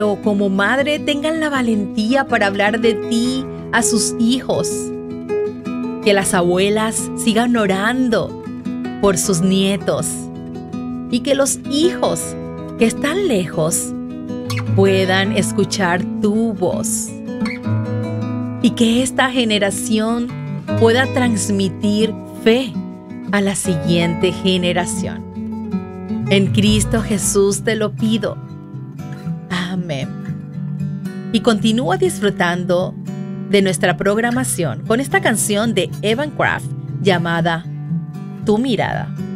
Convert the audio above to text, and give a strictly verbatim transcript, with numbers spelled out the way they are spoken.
o como madre tengan la valentía para hablar de ti a sus hijos. Que las abuelas sigan orando por sus nietos. Y que los hijos que están lejos puedan escuchar tu voz. Y que esta generación pueda transmitir fe a la siguiente generación. En Cristo Jesús te lo pido. Amén. Y continúa disfrutando de nuestra programación con esta canción de Evan Craft llamada Tu Mirada.